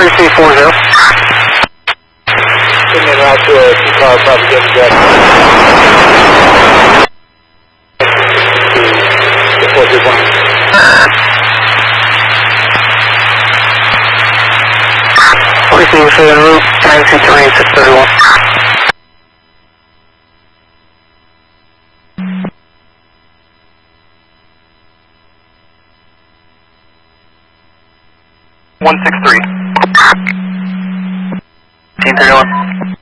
3C40. Send in route to a two-car propaganda jet. Report your plane. Receiving for the route, taxi 2631. One 6-3. 1831.